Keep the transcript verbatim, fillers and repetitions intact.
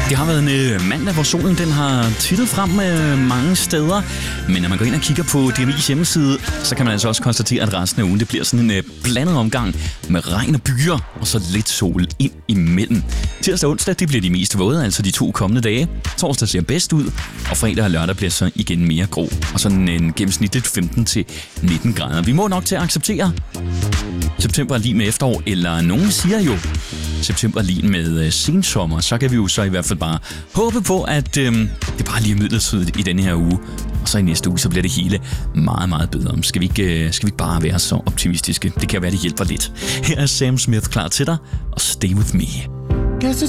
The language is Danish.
Det har været en øh, mandag, hvor solen den har tittet frem øh, mange steder. Men når man går ind og kigger på D M I's hjemmeside, så kan man altså også konstatere, at resten af ugen det bliver sådan en øh, blandet omgang med regn og byer, og så lidt sol ind imellem. Tirsdag og onsdag det bliver de mest våde, altså de to kommende dage. Torsdag ser bedst ud, og fredag og lørdag bliver så igen mere grå. Og sådan en gennemsnitligt femten til nitten grader. Vi må nok til at acceptere september er lige med efterår, eller nogen siger jo september er lige med øh, sensommer. Så kan vi jo så i hvert fald bare håbe på, at øh, det bare lige er midlertidigt i denne her uge. Og så i næste uge, så bliver det hele meget, meget bedre. Skal vi ikke, øh, skal vi ikke bare være så optimistiske? Det kan være, det hjælper lidt. Her er Sam Smith klar til dig, og Stay With Me. Guess it's